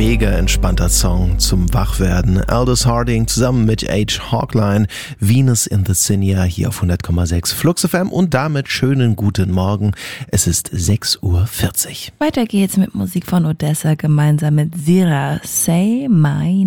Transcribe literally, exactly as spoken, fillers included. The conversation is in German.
mega entspannter Song zum Wachwerden. Aldous Harding zusammen mit H. Hawkline, Venus in the Cinia hier auf hundert Komma sechs Flux F M und damit schönen guten Morgen. Es ist sechs Uhr vierzig. Weiter geht's mit Musik von Odessa gemeinsam mit Sira. Say My